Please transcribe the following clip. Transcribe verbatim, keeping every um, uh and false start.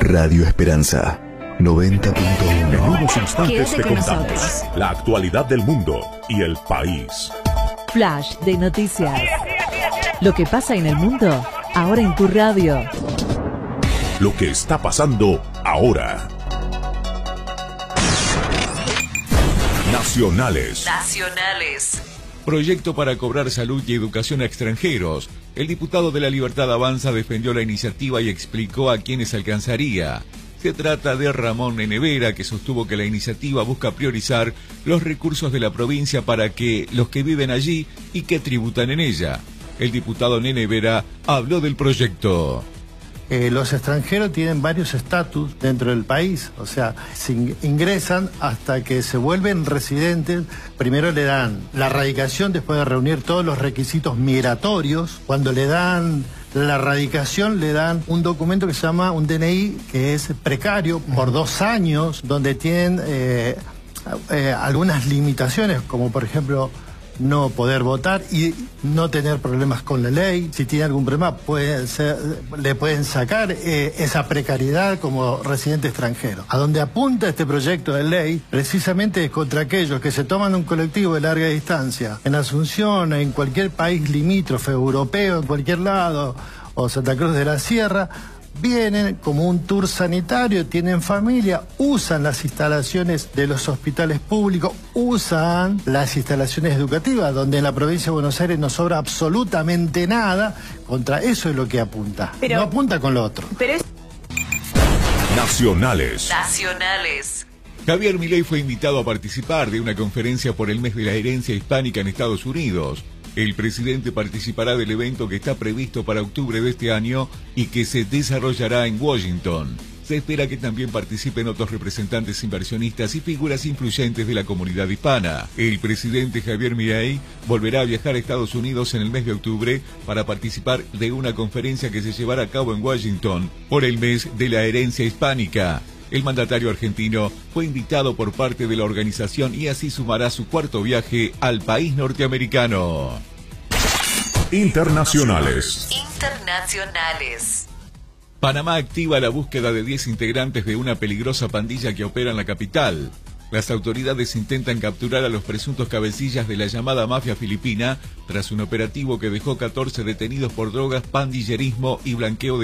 Radio Esperanza noventa punto uno. En unos instantes Quédate te con contamos nosotros. la actualidad del mundo y el país. Flash de noticias. Lo que pasa en el mundo, ahora en tu radio. Lo que está pasando ahora. Nacionales. Nacionales. Proyecto para cobrar salud y educación a extranjeros. El diputado de La Libertad Avanza defendió la iniciativa y explicó a quiénes alcanzaría. Se trata de Ramón Nenevera, que sostuvo que la iniciativa busca priorizar los recursos de la provincia para que los que viven allí y que tributan en ella. El diputado Nenevera habló del proyecto. Eh, los extranjeros tienen varios estatus dentro del país, o sea, se ingresan hasta que se vuelven residentes. Primero le dan la radicación después de reunir todos los requisitos migratorios. Cuando le dan la radicación le dan un documento que se llama un D N I, que es precario por dos años, donde tienen eh, eh, algunas limitaciones, como por ejemplo no poder votar y no tener problemas con la ley. Si tiene algún problema puede ser, le pueden sacar eh, esa precariedad como residente extranjero. A donde apunta este proyecto de ley precisamente es contra aquellos que se toman un colectivo de larga distancia en Asunción, en cualquier país limítrofe europeo, en cualquier lado, o Santa Cruz de la Sierra. Vienen como un tour sanitario, tienen familia, usan las instalaciones de los hospitales públicos, usan las instalaciones educativas, donde en la provincia de Buenos Aires no sobra absolutamente nada. Contra eso es lo que apunta, pero, no apunta con lo otro. Pero es... Nacionales. Nacionales. Javier Milei fue invitado a participar de una conferencia por el mes de la herencia hispánica en Estados Unidos. El presidente participará del evento que está previsto para octubre de este año y que se desarrollará en Washington. Se espera que también participen otros representantes inversionistas y figuras influyentes de la comunidad hispana. El presidente Javier Milei volverá a viajar a Estados Unidos en el mes de octubre para participar de una conferencia que se llevará a cabo en Washington por el mes de la herencia hispánica. El mandatario argentino fue invitado por parte de la organización y así sumará su cuarto viaje al país norteamericano. Internacionales. Internacionales. Panamá activa la búsqueda de diez integrantes de una peligrosa pandilla que opera en la capital. Las autoridades intentan capturar a los presuntos cabecillas de la llamada mafia filipina tras un operativo que dejó catorce detenidos por drogas, pandillerismo y blanqueo de